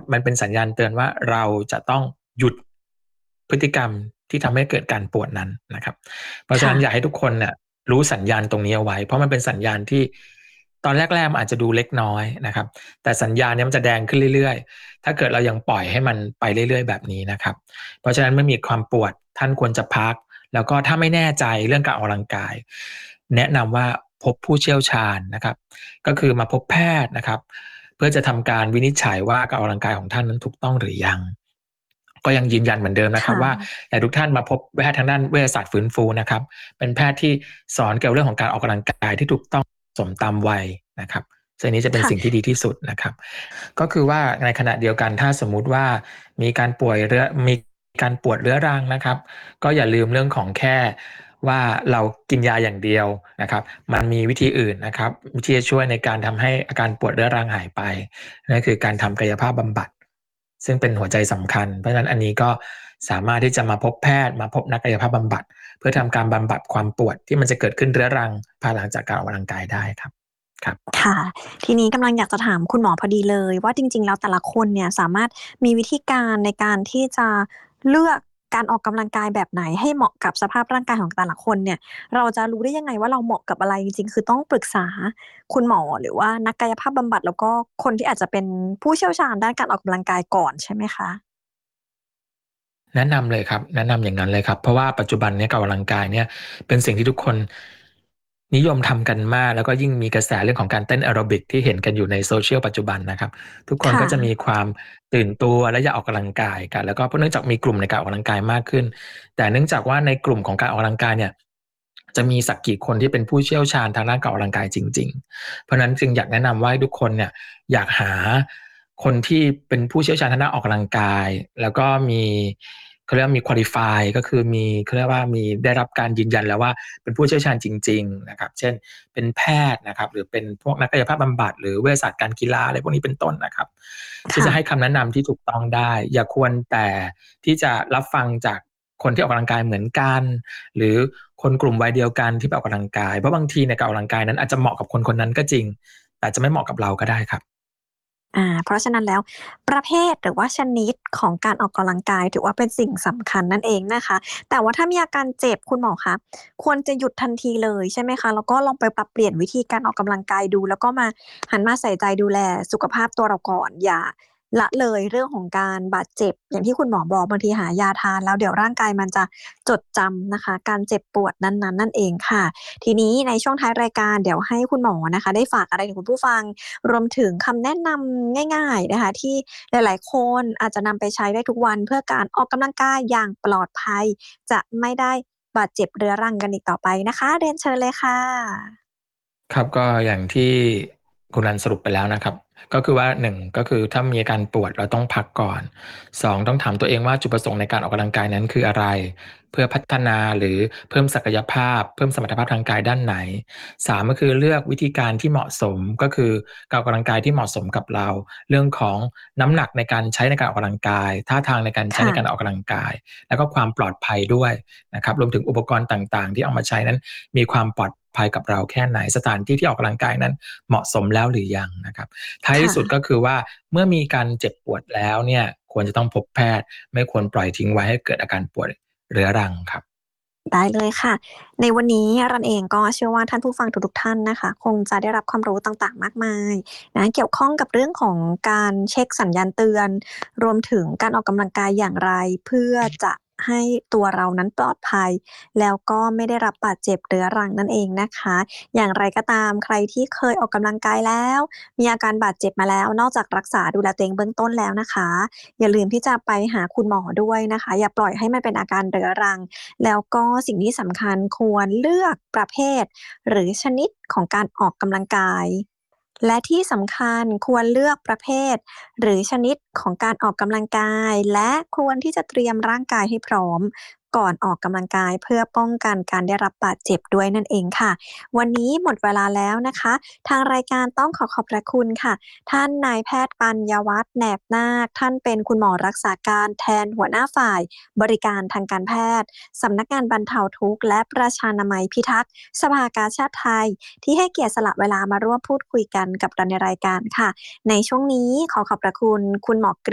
มันเป็นสัญญาณเตือนว่าเราจะต้องหยุดพฤติกรรมที่ทำให้เกิดการปวดนั้นนะครับเพราะฉะนั้นอยากค่ะให้ทุกคนเนี่ยรู้สัญญาณตรงนี้เอาไว้เพราะมันเป็นสัญญาณที่ตอนแรกๆมันอาจจะดูเล็กน้อยนะครับแต่สัญญาณนี้มันจะแดงขึ้นเรื่อยๆถ้าเกิดเรายังปล่อยให้มันไปเรื่อยๆแบบนี้นะครับเพราะฉะนั้นเมื่อมีความปวดท่านควรจะพักแล้วก็ถ้าไม่แน่ใจเรื่องการออกกำลังกายแนะนำว่าพบผู้เชี่ยวชาญนะครับก็คือมาพบแพทย์นะครับเพื่อจะทำการวินิจฉัยว่าการออกกำลังกายของท่านนั้นถูกต้องหรือยังก็ยังยืนยันเหมือนเดิมนะครับว่าค่ะแต่ทุกท่านมาพบแพทย์ทางด้านเวชศาสตร์ฟื้นฟูนะครับเป็นแพทย์ที่สอนเกี่ยวกับเรื่องของการออกกำลังกายที่ถูกต้องสมตามวัยนะครับซึ่งนี้จะเป็นสิ่งค่ะที่ดีที่สุดนะครับก็คือว่าในขณะเดียวกันถ้าสมมุติว่ามีการป่วยเรื้อมีการปวดเรื้อรังนะครับก็อย่าลืมเรื่องของแค่ว่าเรากินยาอย่างเดียวนะครับมันมีวิธีอื่นนะครับวิธีช่วยในการทำให้อาการปวดเรื้อรังหายไปนั่นคือการทำกายภาพบำบัดซึ่งเป็นหัวใจสำคัญเพราะฉะนั้นอันนี้ก็สามารถที่จะมาพบแพทย์มาพบนักกายภาพบำบัดเพื่อทำการบำบัดความปวดที่มันจะเกิดขึ้นเรื้อรังภายหลังจากการออกกำลังกายได้ครับครับค่ะทีนี้กำลังอยากจะถามคุณหมอพอดีเลยว่าจริงๆแล้วแต่ละคนเนี่ยสามารถมีวิธีการในการที่จะเลือกการออกกำลังกายแบบไหนให้เหมาะกับสภาพร่างกายของแต่ละคนเนี่ยเราจะรู้ได้ยังไงว่าเราเหมาะกับอะไรจริงๆคือต้องปรึกษาคุณหมอหรือว่านักกายภาพบำบัดแล้วก็คนที่อาจจะเป็นผู้เชี่ยวชาญด้านการออกกำลังกายก่อนใช่ไหมคะแนะนำเลยครับแนะนำอย่างนั้นเลยครับเพราะว่าปัจจุบันเนี้การออกกำลังกายเนี่ยเป็นสิ่งที่ทุกคนนิยมทำกันมากแล้วก็ยิ่งมีกระแสเรื่องของการเต้นแอโรบิกที่เห็นกันอยู่ในโซเชียลปัจจุบันนะครับทุกคนก็ค่ะจะมีความตื่นตัวและอยากออกกำลังกายกันแล้วก็เนื่องจากมีกลุ่มในการออกกำลังกายมากขึ้นแต่เนื่องจากว่าในกลุ่มของการออกกำลังกายเนี่ยจะมีสักกี่คนที่เป็นผู้เชี่ยวชาญทางด้านการออกกำลังกายจริงๆเพราะฉะนั้นจึงอยากแนะนำว่าให้ทุกคนเนี่ยอยากหาคนที่เป็นผู้เชี่ยวชาญทางด้านออกกำลังกายแล้วก็มีเขาเรียกว่ามี qualify ก็คือมีเขาเรียกว่ามีได้รับการยืนยันแล้วว่าเป็นผู้เชี่ยวชาญจริงๆนะครับเช่นเป็นแพทย์นะครับหรือเป็นพวกนักกายภาพบำบัดหรือเวชศาสตร์การกีฬาอะไรพวกนี้เป็นต้นนะครับที่จะค่ะให้คำแนะนำที่ถูกต้องได้อย่าควรแต่ที่จะรับฟังจากคนที่ออกกำลังกายเหมือนกันหรือคนกลุ่มวัยเดียวกันที่ไปออกกำลังกายเพราะบางทีในการออกกำลังกายนั้นอาจจะเหมาะกับคนคนนั้นก็จริงแต่จะไม่เหมาะกับเราก็ได้ครับเพราะฉะนั้นแล้วประเภทหรือว่าชนิดของการออกกำลังกายถือว่าเป็นสิ่งสำคัญนั่นเองนะคะแต่ว่าถ้ามีอาการเจ็บคุณหมอคะควรจะหยุดทันทีเลยใช่ไหมคะแล้วก็ลองไปปรับเปลี่ยนวิธีการออกกำลังกายดูแล้วก็มาหันมาใส่ใจดูแลสุขภาพตัวเราก่อนอย่าละเลยเรื่องของการบาดเจ็บอย่างที่คุณหมอบอกบางทีหายาทานแล้วเดี๋ยวร่างกายมันจะจดจำนะคะการเจ็บปวดนั้นๆนั่นเองค่ะทีนี้ในช่วงท้ายรายการเดี๋ยวให้คุณหมอนะคะได้ฝากอะไรถึงคุณผู้ฟัง รวมถึงคำแนะนำง่ายๆนะคะที่หลายๆคนอาจจะนำไปใช้ได้ทุกวันเพื่อการออกกำลังกายอย่างปลอดภัยจะไม่ได้บาดเจ็บเรื้อรังกันอีกต่อไปนะคะเรียนเชิญเลยค่ะครับก็อย่างที่คุณรันสรุปไปแล้วนะครับก็คือว่าหนึ่งก็คือถ้ามีอาการปวดเราต้องพักก่อนสองต้องถามตัวเองว่าจุดประสงค์ในการออกกำลังกายนั้นคืออะไรเพื่อพัฒนาหรือเพิ่มศักยภาพเพิ่มสมรรถภาพทางกายด้านไหนสามก็คือเลือกวิธีการที่เหมาะสมก็คือการออกกำลังกายที่เหมาะสมกับเราเรื่องของน้ำหนักในการใช้ในการออกกำลังกายท่าทางในการใช้ในการอค่ะอกกำลังกายแล้วก็ความปลอดภัยด้วยนะครับรวมถึงอุปกรณ์ต่างๆที่เอามาใช้นั้น มีความปลอดภัยกับเราแค่ไหนสถานที่ที่ออกกำลังกายนั้นเหมาะสมแล้วหรือยังนะครับท้ายที่สุดก็ค่ะคือว่าเมื่อมีการเจ็บปวดแล้วเนี่ยควรจะต้องพบแพทย์ไม่ควรปล่อยทิ้งไว้ให้เกิดอาการปวดเรื้อรังครับได้เลยค่ะในวันนี้รันเองก็เชื่อว่าท่านผู้ฟังทุกๆท่านนะคะคงจะได้รับความรู้ต่างๆมากมายนะเกี่ยวข้องกับเรื่องของการเช็คสัญญาณเตือนรวมถึงการออกกำลังกายอย่างไรเพื่อจะให้ตัวเรานั้นปลอดภัยแล้วก็ไม่ได้รับบาดเจ็บเรื้อรังนั่นเองนะคะอย่างไรก็ตามใครที่เคยออกกำลังกายแล้วมีอาการบาดเจ็บมาแล้วนอกจากรักษาดูแลตัวเองเบื้องต้นแล้วนะคะอย่าลืมที่จะไปหาคุณหมอด้วยนะคะอย่าปล่อยให้มันเป็นอาการเรื้อรัง แล้วก็สิ่งที่สำคัญควรเลือกประเภทหรือชนิดของการออกกำลังกายและที่สำคัญควรเลือกประเภทหรือชนิดของการออกกำลังกายและควรที่จะเตรียมร่างกายให้พร้อมก่อนออกกำลังกายเพื่อป้องกันการได้รับบาดเจ็บด้วยนั่นเองค่ะวันนี้หมดเวลาแล้วนะคะทางรายการต้องขอบพระคุณค่ะ ท่านนายแพทย์ปัญญวัฒน์แหนบนาคท่านเป็นคุณหมอรักษาการแทนหัวหน้าฝ่ายบริการทางการแพทย์สำนักงานบรรเทาทุกข์และประชานามัยพิทักษ์สภากาชาติไทยที่ให้เกียรติสละเวลามาร่วมพูดคุยกันกับเราในรายการค่ะในช่วงนี้ขอขอบพระคุณคุณหมอกฤษ